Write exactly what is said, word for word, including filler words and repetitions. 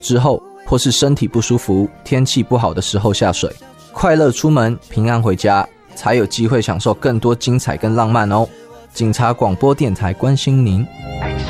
之后，或是身体不舒服、天气不好的时候下水。快乐出门，平安回家，才有机会享受更多精彩跟浪漫哦。警察广播电台关心您。